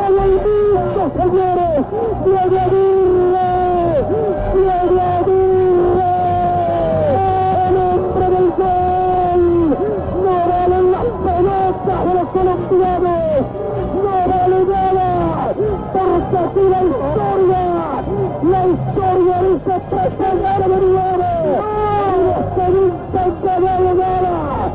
todo el mundo, señores. ¡Viene Aguirre! ¡Viene Aguirre! ¡El hombre del gol! ¡No valen las pelotas de los colombianos! ¡No vale nada! Porque así la historia dice 3-0 de Beriano. ¡No se dicen que no vale nada!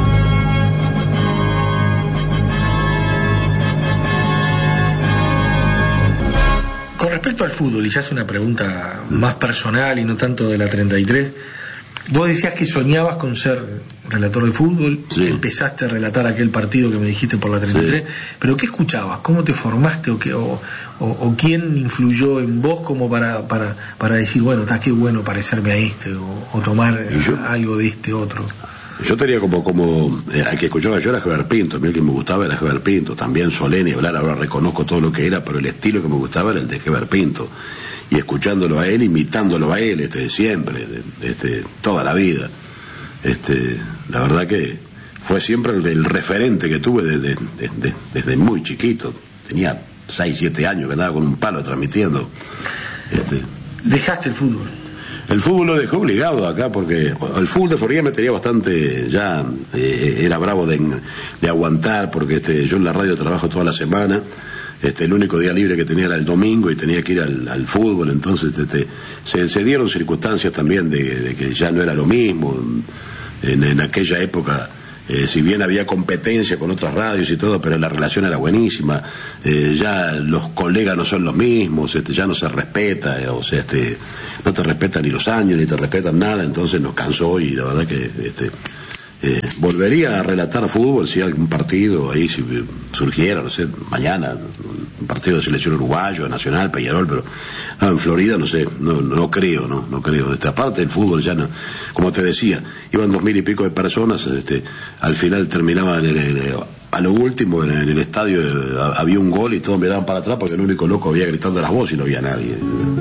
Con respecto al fútbol, y ya es una pregunta más personal y no tanto de la 33, vos decías que soñabas con ser relator de fútbol, sí. Empezaste a relatar aquel partido que me dijiste por la 33, sí. Pero ¿qué escuchabas? ¿Cómo te formaste? ¿O quién influyó en vos como para decir, bueno, está qué bueno parecerme a este, o tomar algo de este otro? Yo tenía como al que escuchaba yo era Heber Pinto, a mí el que me gustaba era Heber Pinto, también Solé hablar, ahora reconozco todo lo que era, pero el estilo que me gustaba era el de Heber Pinto, y escuchándolo a él, imitándolo a él, siempre, toda la vida, la verdad que fue siempre el referente que tuve desde muy chiquito, tenía 6, 7 años que andaba con un palo transmitiendo. ¿Dejaste el fútbol? El fútbol lo dejé obligado acá porque el fútbol de Florida me tenía bastante, ya era bravo de aguantar porque yo en la radio trabajo toda la semana, el único día libre que tenía era el domingo y tenía que ir al fútbol, entonces se dieron circunstancias también de que ya no era lo mismo, en aquella época. Si bien había competencia con otras radios y todo, pero la relación era buenísima, ya los colegas no son los mismos, ya no se respeta, no te respetan ni los años, ni te respetan nada, entonces nos cansó y la verdad que volvería a relatar fútbol si algún partido ahí si surgiera, no sé, mañana un partido de selección uruguayo, nacional, Peñarol, pero en Florida no sé, no creo. Aparte del fútbol ya no, como te decía, iban 2.000 y pico de personas, al final terminaban a lo último en el estadio había un gol y todos miraban para atrás porque el único loco había gritando las voces y no había nadie.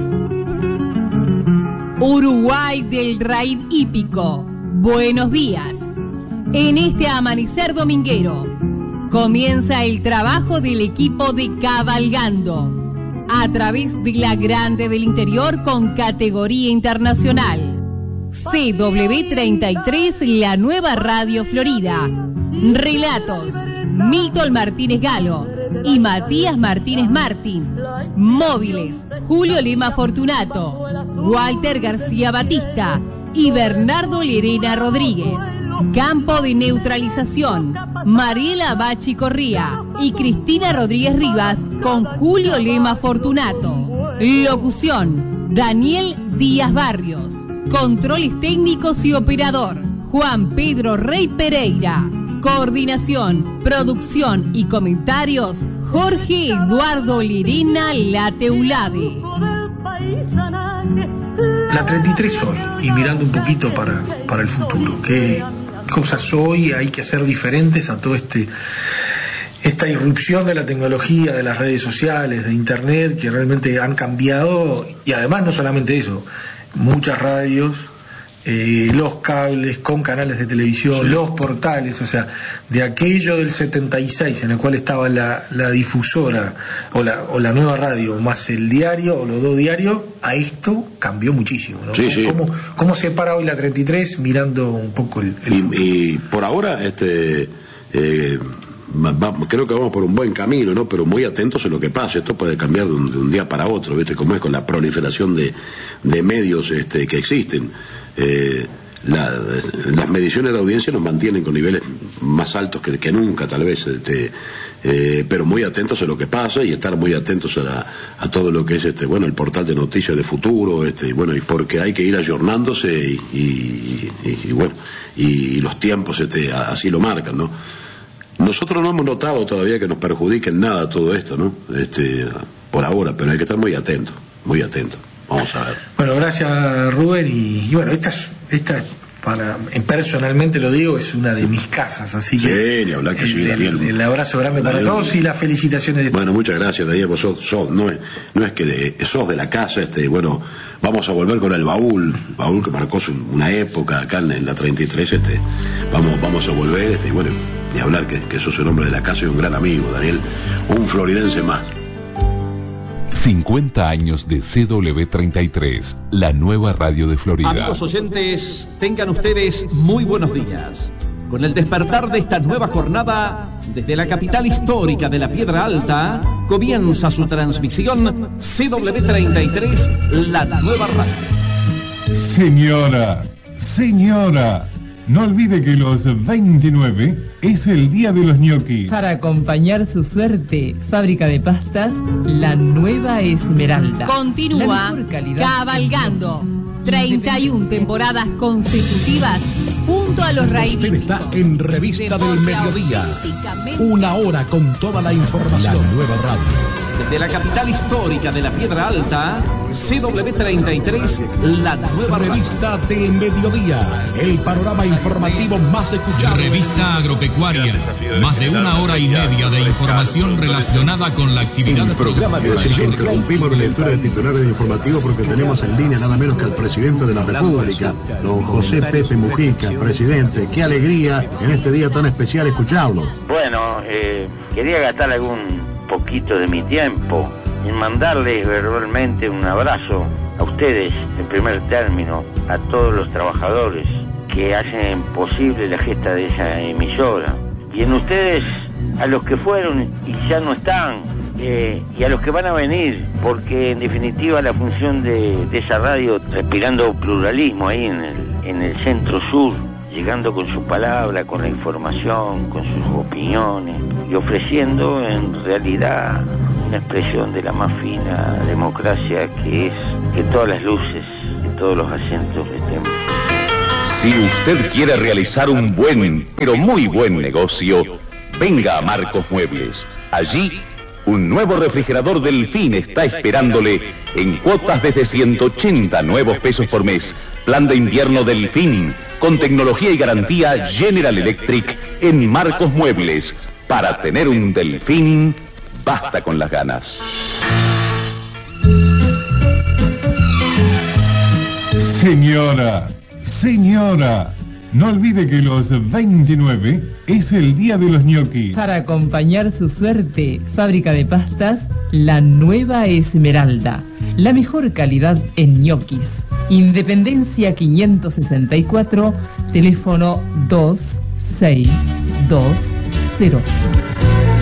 Uruguay del Raid Hípico, buenos días. En este amanecer dominguero comienza el trabajo del equipo de Cabalgando a través de la Grande del Interior con categoría internacional. CW33, la nueva radio Florida. Relatos: Milton Martínez Galo y Matías Martínez Martín. Móviles: Julio Lema Fortunato, Walter García Batista y Bernardo Lerena Rodríguez. Campo de neutralización: Mariela Bachi Corría y Cristina Rodríguez Rivas con Julio Lema Fortunato. Locución: Daniel Díaz Barrios. Controles técnicos y operador: Juan Pedro Rey Pereira. Coordinación, producción y comentarios: Jorge Eduardo Lerena Lateulade. La 33 hoy, y mirando un poquito para el futuro, ¿qué cosas hoy hay que hacer diferentes a todo esta irrupción de la tecnología, de las redes sociales, de internet, que realmente han cambiado? Y además no solamente eso, muchas radios, los cables con canales de televisión, sí, los portales, o sea, de aquello del 76 en el cual estaba la difusora o la nueva radio más el diario o los dos diarios, a esto cambió muchísimo, ¿no? Sí, sí. ¿Cómo se para hoy la 33 mirando un poco el y por ahora creo que vamos por un buen camino, ¿no? Pero muy atentos a lo que pase. Esto puede cambiar de un día para otro, ¿viste? Como es con la proliferación de medios que existen. Las mediciones de audiencia nos mantienen con niveles más altos que nunca, tal vez, pero muy atentos a lo que pasa y estar muy atentos a todo lo que es el portal de noticias de futuro, y porque hay que ir ayornándose y los tiempos así lo marcan, ¿no? Nosotros no hemos notado todavía que nos perjudique en nada todo esto, ¿no? Por ahora, pero hay que estar muy atentos, muy atentos. Vamos a ver. Bueno, gracias Rubén, y bueno, esta personalmente lo digo, es una de mis casas, así que ni hablar que sí, Daniel. El abrazo grande para todos y las felicitaciones. Bueno, muchas gracias, Daniel, vos sos no es que sos de la casa, vamos a volver con el baúl que marcó una época acá en la 33, vamos a volver, ni hablar que sos un hombre de la casa y un gran amigo, Daniel, un floridense más. 50 años de CW33, la nueva radio de Florida. Amigos oyentes, tengan ustedes muy buenos días. Con el despertar de esta nueva jornada, desde la capital histórica de la Piedra Alta, comienza su transmisión CW33, la nueva radio. Señora, no olvide que los 29 es el día de los ñoquis. Para acompañar su suerte, Fábrica de Pastas, la nueva Esmeralda. Continúa cabalgando 31 temporadas consecutivas junto a los raíces. Usted está en Revista del Mediodía. Una hora con toda la información. La nueva radio. Desde la capital histórica de la Piedra Alta, CW33, la nueva Revista del Mediodía, el panorama informativo más escuchado. Revista agropecuaria, más de 1 hora y media de información relacionada con la actividad. El programa de hoy interrumpimos la lectura de titulares de informativo porque tenemos en línea nada menos que al presidente de la República, don José Pepe Mujica. Presidente, qué alegría en este día tan especial escucharlo. Bueno, quería gastar algún poquito de mi tiempo en mandarles verbalmente un abrazo a ustedes en primer término, a todos los trabajadores que hacen posible la gesta de esa emisora, y en ustedes a los que fueron y ya no están, y a los que van a venir, porque en definitiva la función de esa radio, respirando pluralismo ahí en el centro sur, llegando con su palabra, con la información, con sus opiniones y ofreciendo en realidad una expresión de la más fina democracia, que es que todas las luces de todos los asientos estén. Si usted quiere realizar un buen, pero muy buen negocio, venga a Marcos Muebles. Allí, un nuevo refrigerador Delfín está esperándole en cuotas desde 180 nuevos pesos por mes. Plan de invierno Delfín, con tecnología y garantía General Electric en Marcos Muebles. Para tener un Delfín, basta con las ganas. Señora, no olvide que los 29 es el día de los ñoquis. Para acompañar su suerte, Fábrica de Pastas, la nueva Esmeralda. La mejor calidad en ñoquis. Independencia 564, teléfono 2620.